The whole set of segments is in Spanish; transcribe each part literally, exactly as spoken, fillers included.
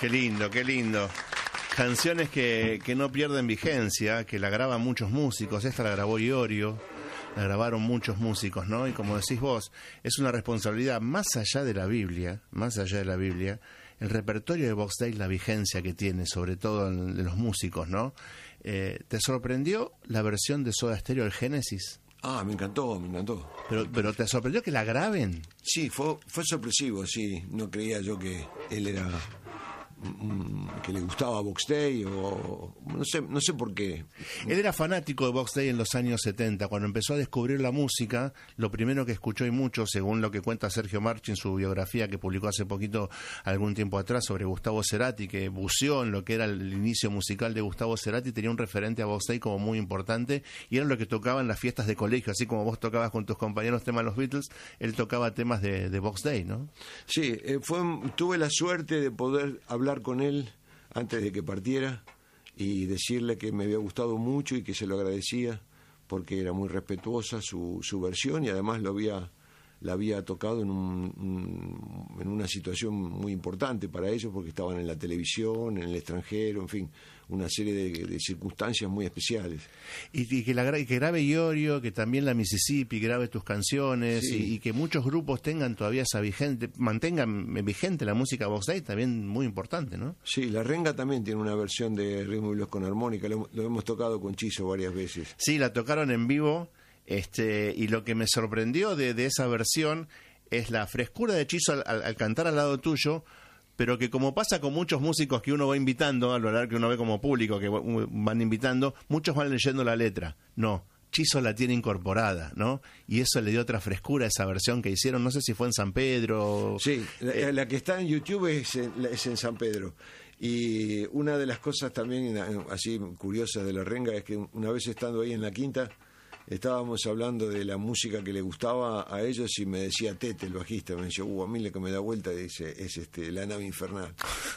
Qué lindo, qué lindo. Canciones que, que no pierden vigencia, que la graban muchos músicos. Esta la grabó Iorio, la grabaron muchos músicos, ¿no? Y como decís vos, es una responsabilidad más allá de la Biblia, más allá de la Biblia, el repertorio de Box Day, la vigencia que tiene, sobre todo en, de los músicos, ¿no? Eh, ¿Te sorprendió la versión de Soda Stereo, el Génesis? Ah, me encantó, me encantó. Pero, pero ¿te sorprendió que la graben? Sí, fue, fue sorpresivo, sí. No creía yo que él era... que le gustaba Box Day o no sé no sé por qué. Él era fanático de Box Day en los años setenta. Cuando empezó a descubrir la música, lo primero que escuchó y mucho, según lo que cuenta Sergio Marchi en su biografía que publicó hace poquito, algún tiempo atrás, sobre Gustavo Cerati, que buceó en lo que era el inicio musical de Gustavo Cerati, tenía un referente a Box Day como muy importante, y era lo que tocaba en las fiestas de colegio, así como vos tocabas con tus compañeros temas de los Beatles, él tocaba temas de, de Box Day, ¿no? Sí, eh, fue, tuve la suerte de poder hablar con él antes de que partiera y decirle que me había gustado mucho y que se lo agradecía porque era muy respetuosa su, su versión y además lo había la había tocado en un, un, en una situación muy importante para ellos porque estaban en la televisión, en el extranjero, en fin, una serie de, de circunstancias muy especiales. Y, y que la y que grabe Iorio, que también la Mississippi grabe tus canciones, sí. y, y que muchos grupos tengan todavía esa vigente, mantengan vigente la música Box Day, también muy importante, ¿no? Sí, La Renga también tiene una versión de Ritmo y Blues con armónica, lo, lo hemos tocado con Chizo varias veces. Sí, la tocaron en vivo. Este, y lo que me sorprendió de, de esa versión es la frescura de Chizo al, al, al cantar al lado tuyo, pero que como pasa con muchos músicos que uno va invitando, a lo largo que uno ve como público, que van invitando, muchos van leyendo la letra. No, Chizo la tiene incorporada, ¿no? Y eso le dio otra frescura a esa versión que hicieron, no sé si fue en San Pedro. Sí, la, eh, la que está en YouTube es en, es en San Pedro. Y una de las cosas también así curiosas de La Renga es que una vez estando ahí en la quinta, estábamos hablando de la música que le gustaba a ellos y me decía Tete, el bajista, me decía, uh, a mí le que me da vuelta dice, es este La Nave Infernal.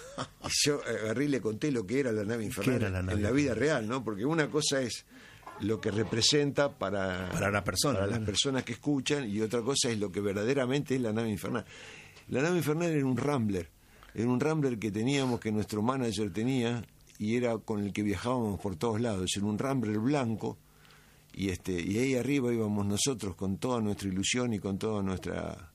Y yo agarré y le conté lo que era La Nave Infernal la nave? en la vida real, ¿no? Porque una cosa es lo que representa para, para, la persona, para ¿no? las personas que escuchan y otra cosa es lo que verdaderamente es La Nave Infernal. La Nave Infernal era un Rambler, era un Rambler que teníamos, que nuestro manager tenía y era con el que viajábamos por todos lados, era un Rambler blanco. Y este y ahí arriba íbamos nosotros con toda nuestra ilusión y con toda nuestra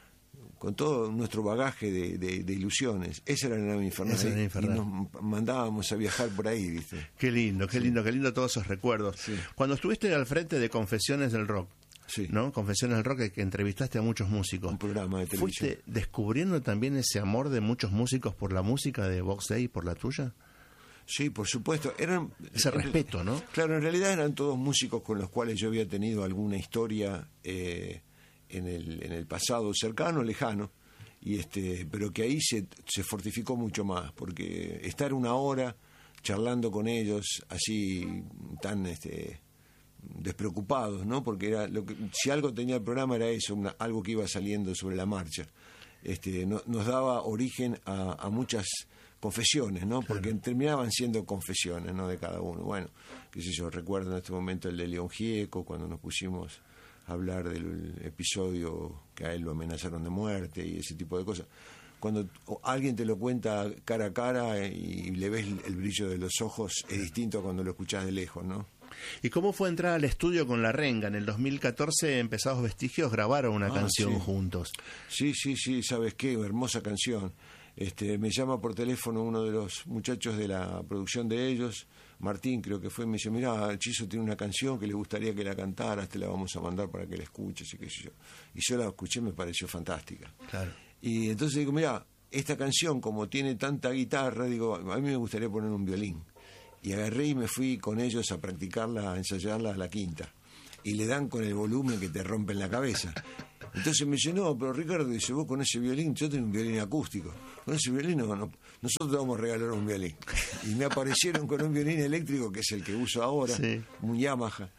con todo nuestro bagaje de, de, de ilusiones. Esa era la nave infernal. Esa era la infernal. Y nos mandábamos a viajar por ahí, ¿viste? Qué lindo, qué sí. lindo, qué lindo todos esos recuerdos. Sí. Cuando estuviste al frente de Confesiones del Rock, sí. ¿no? Confesiones del Rock, que, que entrevistaste a muchos músicos. Un programa de televisión. ¿Fuiste descubriendo también ese amor de muchos músicos por la música de Box Day y por la tuya? Sí, por supuesto. Eran, ese respeto, ¿no? Claro, en realidad eran todos músicos con los cuales yo había tenido alguna historia eh, en, el, en el pasado cercano, lejano, y este, pero que ahí se, se fortificó mucho más, porque estar una hora charlando con ellos así tan este, despreocupados, ¿no? Porque era lo que, si algo tenía el programa era eso, una, algo que iba saliendo sobre la marcha. Este, no, nos daba origen a, a muchas confesiones, ¿no? Porque claro. terminaban siendo confesiones, ¿no? De cada uno. Bueno, qué sé yo, recuerdo en este momento el de León Gieco, cuando nos pusimos a hablar del episodio que a él lo amenazaron de muerte y ese tipo de cosas. Cuando alguien te lo cuenta cara a cara y le ves el brillo de los ojos, es distinto a cuando lo escuchás de lejos, ¿no? ¿Y cómo fue entrar al estudio con La Renga? En el dos mil catorce, en Pesados Vestigios, grabaron una ah, canción sí. juntos. Sí, sí, sí, ¿sabes qué? Hermosa canción. Este, me llama por teléfono uno de los muchachos de la producción de ellos, Martín creo que fue, me dice, mirá, el Chizo tiene una canción que le gustaría que la cantaras, te la vamos a mandar para que la escuches y qué sé yo. Y yo la escuché, me pareció fantástica. Claro. Y entonces digo, mirá, esta canción como tiene tanta guitarra, digo, a mí me gustaría poner un violín. Y agarré y me fui con ellos a practicarla, a ensayarla a la quinta. Y le dan con el volumen que te rompen la cabeza. Entonces me dice, no, pero Ricardo, dice, vos con ese violín, yo tengo un violín acústico. Con ese violín, no, no, nosotros te vamos a regalar un violín. Y me aparecieron con un violín eléctrico, que es el que uso ahora, sí. un Yamaha.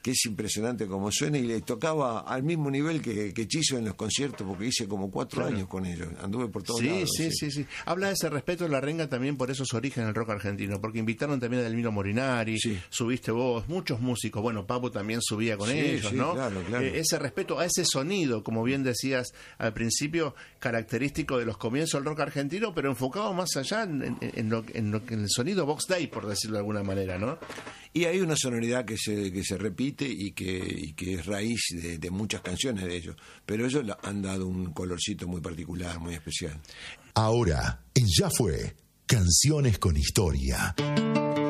que es impresionante como suena, y le tocaba al mismo nivel que, que Chizo en los conciertos, porque hice como cuatro claro. años con ellos, anduve por todos sí, lados. Sí, sí, sí, sí. Habla de ese respeto de La Renga también por esos orígenes del rock argentino, porque invitaron también a Delmiro Morinari, sí. subiste vos, muchos músicos, bueno, Papo también subía con sí, ellos, sí, ¿no? Claro, claro. Eh, ese respeto a ese sonido, como bien decías al principio, característico de los comienzos del rock argentino, pero enfocado más allá en, en, en, lo, en, lo, en el sonido Box Day, por decirlo de alguna manera, ¿no? Y hay una sonoridad que se, que se repite y que, y que es raíz de, de muchas canciones de ellos, pero ellos han dado un colorcito muy particular, muy especial. Ahora, en Ya Fue, Canciones con Historia.